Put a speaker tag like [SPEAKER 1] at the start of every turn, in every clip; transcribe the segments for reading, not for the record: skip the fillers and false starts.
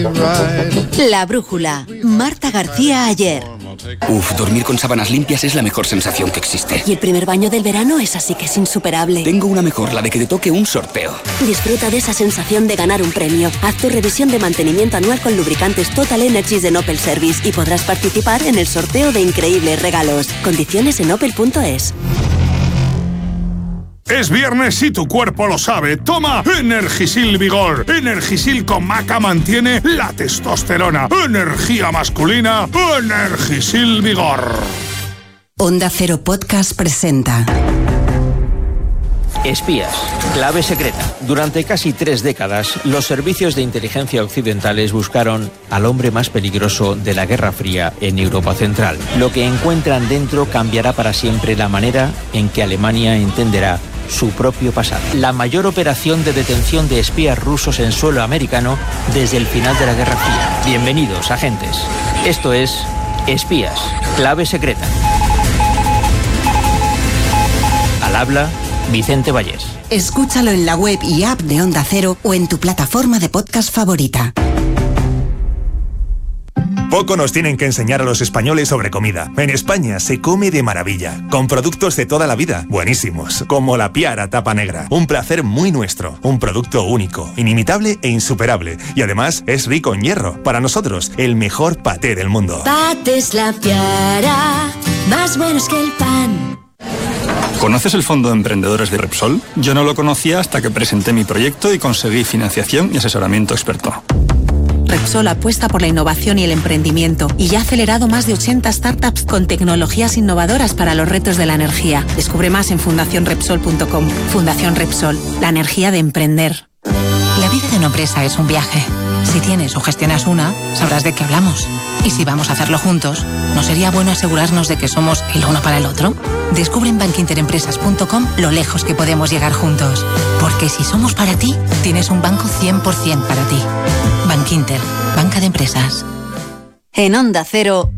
[SPEAKER 1] La brújula. Marta García Ayer.
[SPEAKER 2] Dormir con sábanas limpias es la mejor sensación que existe.
[SPEAKER 1] Y el primer baño del verano es así que es insuperable.
[SPEAKER 2] Tengo una mejor, la de que te toque un sorteo.
[SPEAKER 1] Disfruta de esa sensación de ganar un premio. Haz tu revisión de mantenimiento anual con lubricantes Total Energies de Opel Service y podrás participar en el sorteo de increíbles regalos. Condiciones en opel.es.
[SPEAKER 3] Es viernes y tu cuerpo lo sabe. Toma Energisil Vigor. Energisil con maca mantiene la testosterona. Energía masculina. Energisil Vigor.
[SPEAKER 4] Onda Cero Podcast presenta
[SPEAKER 5] Espías, clave secreta. Durante casi 3 décadas, los servicios de inteligencia occidentales buscaron al hombre más peligroso de la Guerra Fría en Europa Central. Lo que encuentran dentro cambiará para siempre la manera en que Alemania entenderá su propio pasado. La mayor operación de detención de espías rusos en suelo americano desde el final de la Guerra Fría. Bienvenidos, agentes. Esto es Espías, clave secreta. Al habla Vicente Vallés.
[SPEAKER 4] Escúchalo en la web y app de Onda Cero o en tu plataforma de podcast favorita.
[SPEAKER 6] Poco nos tienen que enseñar a los españoles sobre comida. En España se come de maravilla, con productos de toda la vida, buenísimos, como la Piara Tapa Negra. Un placer muy nuestro, un producto único, inimitable e insuperable. Y además es rico en hierro. Para nosotros, el mejor paté del mundo.
[SPEAKER 7] Patés La Piara, más buenos que el pan.
[SPEAKER 8] ¿Conoces el Fondo de Emprendedores de Repsol? Yo no lo conocía hasta que presenté mi proyecto y conseguí financiación y asesoramiento experto.
[SPEAKER 9] Repsol apuesta por la innovación y el emprendimiento y ya ha acelerado más de 80 startups con tecnologías innovadoras para los retos de la energía. Descubre más en fundacionrepsol.com. Fundación Repsol, la energía de emprender.
[SPEAKER 10] La vida de una empresa es un viaje. Si tienes o gestionas una, sabrás de qué hablamos. Y si vamos a hacerlo juntos, ¿no sería bueno asegurarnos de que somos el uno para el otro? Descubre en bankinterempresas.com lo lejos que podemos llegar juntos. Porque si somos para ti, tienes un banco 100% para ti. Bankinter, banca de empresas.
[SPEAKER 1] En Onda Cero.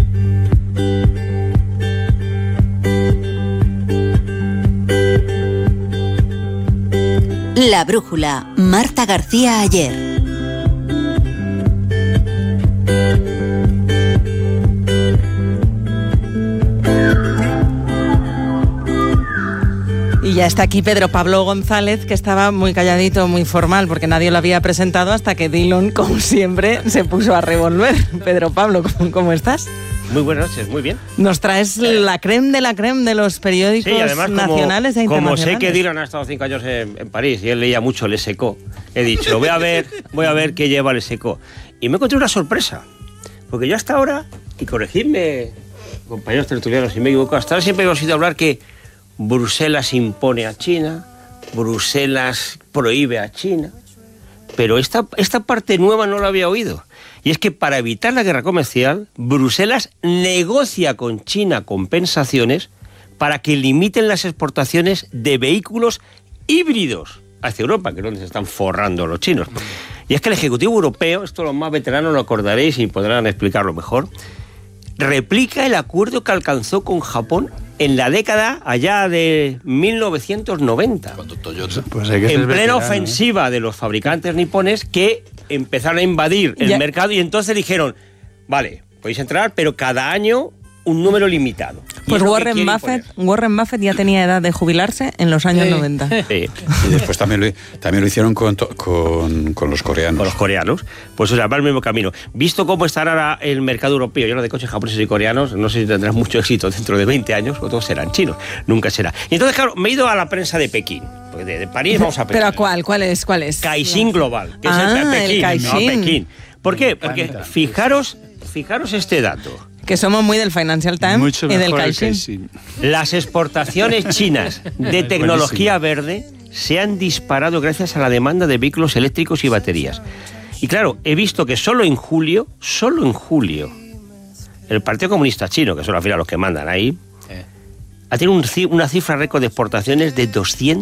[SPEAKER 1] La brújula. Marta García Ayer.
[SPEAKER 11] Y ya está aquí Pedro Pablo González, que estaba muy calladito, muy formal, porque nadie lo había presentado hasta que Dillon, como siempre, se puso a revolver. Pedro Pablo, ¿cómo estás?
[SPEAKER 12] Muy buenas noches, muy bien.
[SPEAKER 11] Nos traes la creme de los periódicos nacionales e internacionales.
[SPEAKER 12] Como sé que Dillon ha estado 5 años en París y él leía mucho el SECO, he dicho, voy a ver qué lleva el SECO. Y me encontré una sorpresa, porque yo hasta ahora, y corregidme, compañeros tertulianos, si me equivoco, hasta ahora siempre hemos oído hablar que Bruselas impone a China, Bruselas prohíbe a China, pero esta parte nueva no la había oído. Y es que para evitar la guerra comercial, Bruselas negocia con China compensaciones para que limiten las exportaciones de vehículos híbridos hacia Europa, que es donde se están forrando los chinos. Y es que el Ejecutivo Europeo, esto los más veteranos lo acordaréis y podrán explicarlo mejor, replica el acuerdo que alcanzó con Japón en la década allá de 1990.
[SPEAKER 8] Pues hay que
[SPEAKER 12] en
[SPEAKER 8] ser
[SPEAKER 12] plena
[SPEAKER 8] veterano,
[SPEAKER 12] ofensiva de los fabricantes nipones que empezaron a invadir el mercado y entonces dijeron, vale, podéis entrar, pero cada año un número limitado.
[SPEAKER 11] Pues Warren Buffett ya tenía edad de jubilarse en los años 90.
[SPEAKER 12] Sí.
[SPEAKER 13] Y después también lo hicieron con los coreanos.
[SPEAKER 12] Con los coreanos. Pues o sea, va el mismo camino. Visto cómo estará ahora el mercado europeo lleno de coches japoneses y coreanos, no sé si tendrán mucho éxito dentro de 20 años o todos serán chinos. Nunca será. Y entonces, claro, me he ido a la prensa de Pekín. Porque de París vamos a Pekín.
[SPEAKER 11] ¿Pero a cuál? ¿Cuál es?
[SPEAKER 12] Caixin Global, que es el Pekín. Pekín. ¿Por qué? Porque fijaros este dato.
[SPEAKER 11] Que somos muy del Financial Times y del Caixin.
[SPEAKER 12] Las exportaciones chinas de tecnología verde se han disparado gracias a la demanda de vehículos eléctricos y baterías. Y claro, he visto que solo en julio, el Partido Comunista Chino, que son al final los que mandan ahí, ha tenido una cifra récord de exportaciones de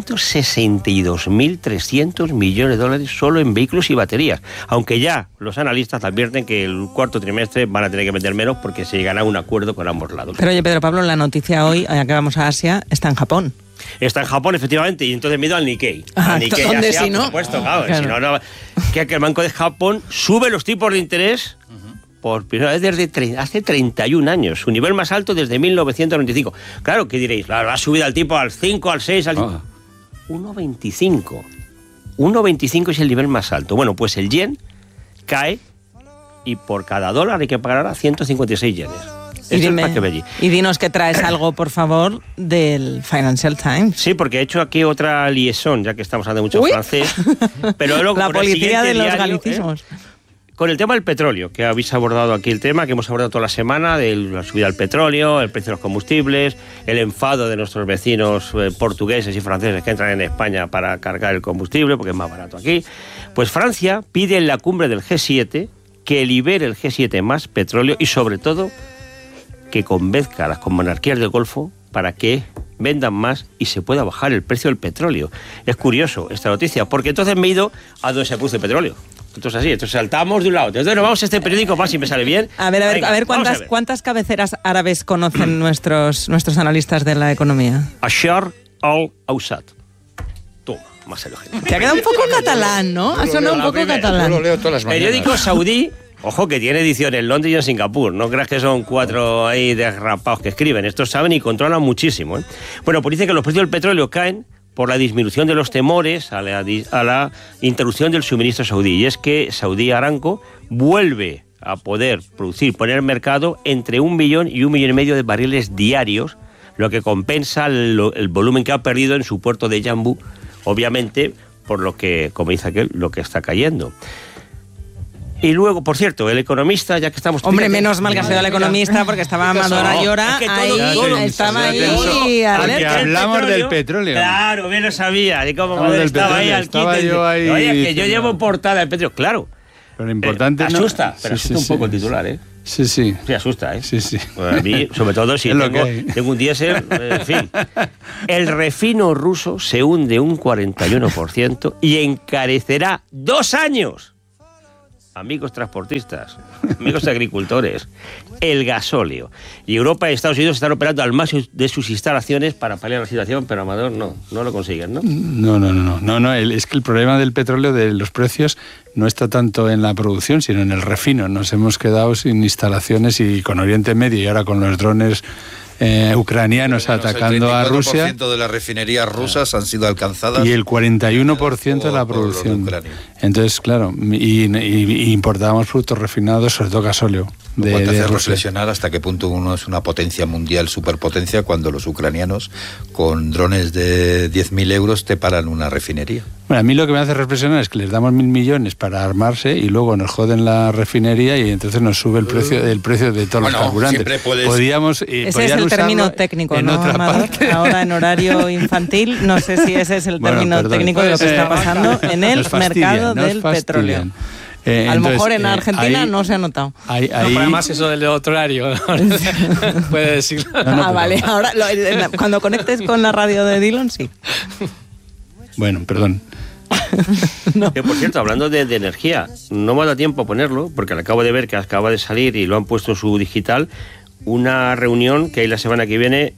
[SPEAKER 12] 262.300 millones de dólares solo en vehículos y baterías. Aunque ya los analistas advierten que el cuarto trimestre van a tener que meter menos porque se llegará a un acuerdo con ambos lados.
[SPEAKER 11] Pero oye, Pedro Pablo, la noticia hoy, ya que vamos a Asia, está en Japón.
[SPEAKER 12] Está en Japón, efectivamente, y entonces me he ido al Nikkei.
[SPEAKER 11] Al
[SPEAKER 12] Nikkei
[SPEAKER 11] ¿dónde
[SPEAKER 12] Asia,
[SPEAKER 11] si no?
[SPEAKER 12] por supuesto, claro. Si no, que el Banco de Japón sube los tipos de interés por primera vez desde hace 31 años. Su nivel más alto desde 1995. Claro, ¿qué diréis? Ha subido el tipo al 5, al 6, al 1,25. 1,25 es el nivel más alto. Bueno, pues el yen cae y por cada dólar hay que pagar ahora 156 yenes.
[SPEAKER 11] Y dinos que traes algo, por favor, del Financial Times.
[SPEAKER 12] Sí, porque he hecho aquí otra liaison, ya que estamos hablando mucho francés. Pero luego,
[SPEAKER 11] la policía de los galicismos.
[SPEAKER 12] Con el tema del petróleo, que habéis abordado aquí el tema, que hemos abordado toda la semana, de la subida del petróleo, el precio de los combustibles, el enfado de nuestros vecinos portugueses y franceses que entran en España para cargar el combustible, porque es más barato aquí. Pues Francia pide en la cumbre del G7 que libere el G7 más petróleo y, sobre todo, que convenzca a las monarquías del Golfo para que vendan más y se pueda bajar el precio del petróleo. Es curioso esta noticia, porque entonces me he ido a donde se produce petróleo. Entonces así, entonces saltamos de un lado. Entonces nos vamos a este periódico más si me sale bien.
[SPEAKER 11] A ver, ¿cuántas cabeceras árabes conocen nuestros analistas de la economía?
[SPEAKER 12] Ashar al-Awsat. Toma, más elogio.
[SPEAKER 11] Te ha quedado un poco catalán, ¿no? Ha sonado un poco catalán.
[SPEAKER 13] Yo lo leo todas las mañanas.
[SPEAKER 12] Periódico saudí. Ojo, que tiene ediciones en Londres y en Singapur. No creas que son 4 ahí desrapados que escriben. Estos saben y controlan muchísimo, ¿eh? Bueno, pues dice que los precios del petróleo caen por la disminución de los temores a la interrupción del suministro saudí. Y es que Saudi Aramco vuelve a poder producir, poner en mercado entre 1 millón y 1,5 millones de barriles diarios, lo que compensa el volumen que ha perdido en su puerto de Yanbu, obviamente, por lo que, como dice aquel, lo que está cayendo. Y luego, por cierto, el economista, ya que estamos...
[SPEAKER 11] Hombre, menos mal que ha sido el economista, porque estaba Amadora Llora estaba ahí...
[SPEAKER 14] Porque hablamos del petróleo.
[SPEAKER 12] Claro, bien lo sabía. Y como estaba ahí al quite. Oye, que yo llevo portada del petróleo, claro.
[SPEAKER 14] Pero lo importante
[SPEAKER 12] asusta, pero asusta un poco el titular, ¿eh?
[SPEAKER 14] Sí. Sí,
[SPEAKER 12] asusta, ¿eh?
[SPEAKER 14] Sí.
[SPEAKER 12] Bueno, a mí, sobre todo si tengo un diésel, en fin. El refino ruso se hunde un 41% y encarecerá 2 años. Amigos transportistas, amigos agricultores, el gasóleo. Y Europa y Estados Unidos están operando al máximo de sus instalaciones para paliar la situación, pero Amador no lo consiguen, ¿no?
[SPEAKER 14] No, es que el problema del petróleo, de los precios, no está tanto en la producción, sino en el refino. Nos hemos quedado sin instalaciones y con Oriente Medio y ahora con los drones ucranianos atacando a Rusia.
[SPEAKER 15] El 34% de las refinerías rusas han sido alcanzadas.
[SPEAKER 14] Y el 41% de la producción. Entonces, claro, y importábamos productos refinados, sobre todo gasóleo.
[SPEAKER 15] Puede hacer reflexionar hasta qué punto uno es una potencia mundial, superpotencia, cuando los ucranianos con drones de 10.000 euros te paran una refinería.
[SPEAKER 14] Bueno, a mí lo que me hace reflexionar es que les damos 1.000 millones para armarse y luego nos joden la refinería y entonces nos sube el precio de todos los carburantes.
[SPEAKER 11] Ese es el término técnico, en otra parte. Ahora en horario infantil, no sé si ese es el término técnico de lo que está pasando en el mercado del petróleo. A lo mejor en Argentina no se ha notado.
[SPEAKER 16] Además eso del otro horario, puede decirlo.
[SPEAKER 11] Vale, ahora cuando conectes con la radio de Dillon, sí.
[SPEAKER 14] Bueno, perdón.
[SPEAKER 12] Que, por cierto, hablando de energía, no me ha dado tiempo a ponerlo, porque lo acabo de ver que acaba de salir y lo han puesto en su digital, una reunión que hay la semana que viene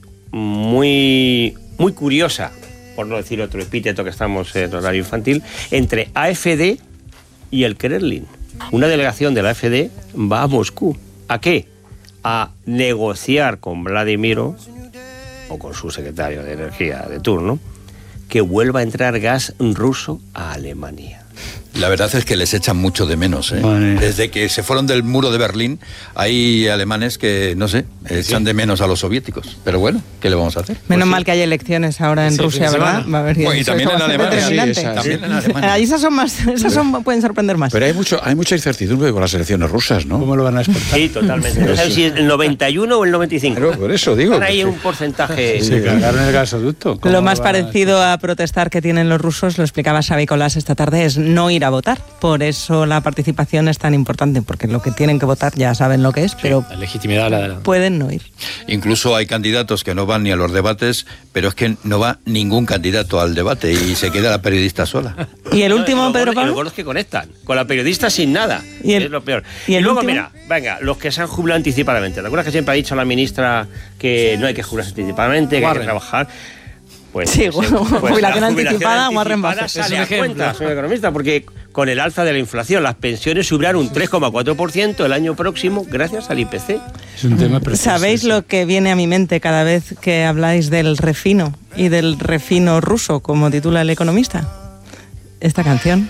[SPEAKER 12] muy curiosa, por no decir otro epíteto que estamos en horario infantil, entre AfD y el Kremlin. Una delegación de la AfD va a Moscú. ¿A qué? A negociar con Vladimiro, o con su secretario de Energía de turno, que vuelva a entrar gas ruso a Alemania.
[SPEAKER 15] La verdad es que les echan mucho de menos, ¿eh? Vale. Desde que se fueron del muro de Berlín, hay alemanes que, no sé, echan de menos a los soviéticos. Pero bueno, ¿qué le vamos a hacer?
[SPEAKER 11] Menos mal que hay elecciones ahora en Rusia, ¿verdad? Va a haber
[SPEAKER 15] y también en Alemania.
[SPEAKER 11] También en Alemania. Ahí esas pueden sorprender más.
[SPEAKER 13] Pero hay mucha incertidumbre con las elecciones rusas, ¿no?
[SPEAKER 14] ¿Cómo lo van a exportar?
[SPEAKER 12] Sí, totalmente. No sabes si es el 91 o el 95.
[SPEAKER 13] Claro, por eso digo.
[SPEAKER 12] Hay un porcentaje.
[SPEAKER 14] Se cargaron el gasoducto.
[SPEAKER 11] Lo más parecido a protestar que tienen los rusos, lo explicaba Xavi Colás esta tarde, es no ir a votar. Por eso la participación es tan importante, porque lo que tienen que votar ya saben lo que es, pero
[SPEAKER 16] la legitimidad
[SPEAKER 11] pueden no ir.
[SPEAKER 15] Incluso hay candidatos que no van ni a los debates, pero es que no va ningún candidato al debate y se queda la periodista sola.
[SPEAKER 11] ¿Y el último, Pedro Pablo?
[SPEAKER 12] Luego los que conectan, con la periodista sin nada, es lo peor. Y luego, mira, venga, los que se han jubilado anticipadamente. ¿Te acuerdas que siempre ha dicho la ministra que no hay que jubilarse anticipadamente, que hay que trabajar? Pues,
[SPEAKER 11] sí, jubilación anticipada, Warren Buffett.
[SPEAKER 12] Sale a cuenta, soy economista, porque con el alza de la inflación las pensiones subirán un 3,4% el año próximo gracias al IPC.
[SPEAKER 14] Es un tema precioso.
[SPEAKER 11] ¿Sabéis lo que viene a mi mente cada vez que habláis del refino y del refino ruso, como titula El Economista? Esta canción.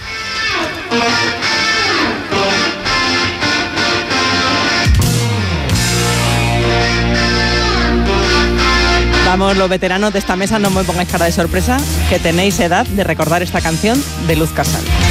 [SPEAKER 11] Vamos, los veteranos de esta mesa, no me pongáis cara de sorpresa, que tenéis edad de recordar esta canción de Luz Casal.